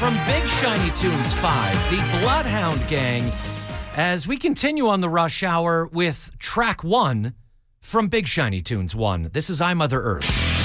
from Big Shiny Tunes 5, the Bloodhound Gang, as we continue on the Rush Hour with track 1 from Big Shiny Tunes 1. This is I, Mother Earth.